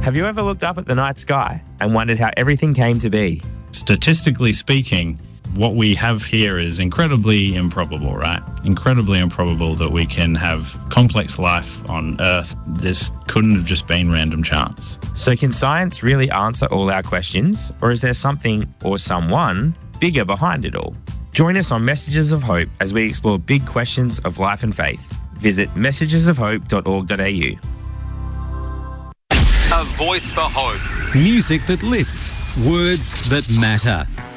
Have you ever looked up at the night sky and wondered how everything came to be? Statistically speaking, what we have here is incredibly improbable, right? Incredibly improbable that we can have complex life on Earth. This couldn't have just been random chance. So can science really answer all our questions, or is there something or someone bigger behind it all? Join us on Messages of Hope as we explore big questions of life and faith. Visit messagesofhope.org.au. A voice for hope. Music that lifts, words that matter.